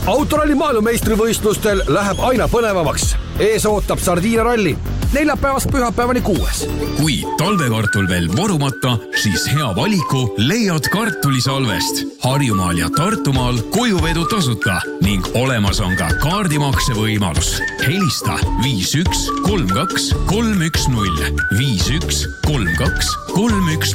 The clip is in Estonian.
Autoralli maailmameistrivõistlustel läheb aina põnevamaks. Ees ootab sardiinaralli. Neljapäevast pühapäevani 6. Kui talvekartul veel vorumata, siis hea valiku leiad kartulisalvest. Harjumaal ja Tartumaal kojuvedu tasuta ning olemas on ka kaardimakse võimalus. Helista 51 32 310 51 32 310.